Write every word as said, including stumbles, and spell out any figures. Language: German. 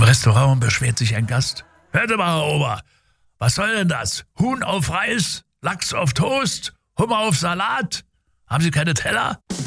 Restaurant beschwert sich ein Gast. Hört mal, Herr Ober, was soll denn das? Huhn auf Reis, Lachs auf Toast, Hummer auf Salat? Haben Sie keine Teller?